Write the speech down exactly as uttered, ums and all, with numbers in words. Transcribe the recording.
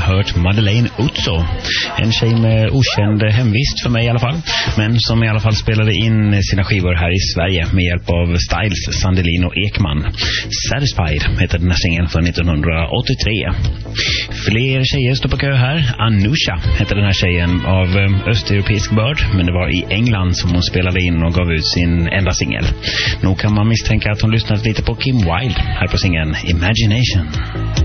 hört Madeleine Uzzo. En tjej med okänd hemvist för mig i alla fall, men som i alla fall spelade in sina skivor här i Sverige med hjälp av Styles, Sandelin och Ekman. Satisfied heter den här singeln från nittonhundraåttiotre. Fler tjejer står på kö här. Anusha heter den här tjejen av östeuropeisk börd, men det var i England som hon spelade in och gav ut sin enda singel. Nog kan man misstänka att hon lyssnat lite på Kim Wilde här på singeln Imagination.